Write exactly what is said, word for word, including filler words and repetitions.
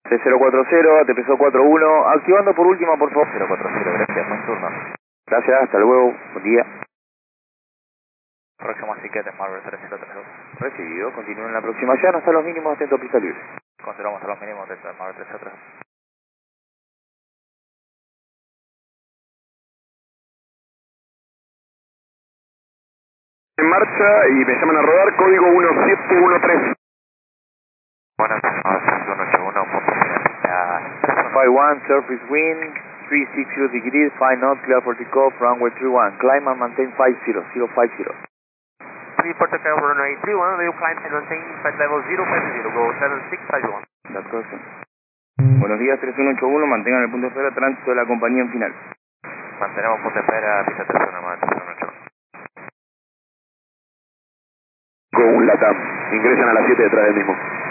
T cero cuatro cero, A T P cuatro uno, activando por última, por favor. cero cuatro cero, gracias, buen turno. Gracias, hasta luego, buen día. Próximo Siquete, Marvel tres cero tres dos. Recibido, continúen la aproximación hasta los mínimos, atento, pista libre. Continuamos a los mínimos de Marvel tres cero tres dos. En marcha y me llaman a rodar, código uno siete uno tres. Buenas, Marvel uno ocho uno, punto final. five one, surface wind, three six zero degrees, five knots, clear for takeoff, runway three one, climb and maintain five zero, zero five zero. Three for takeoff, runway three one, will climb and maintain flight level zero five zero, go seven six five one. That's awesome. Buenos días, tres uno ocho uno, mantengan el punto de espera, tránsito de la compañía en final. Mantenemos punto de espera, pista tres uno, Marvel tres uno ocho uno. Con un Latam, ingresan a las siete detrás del mismo.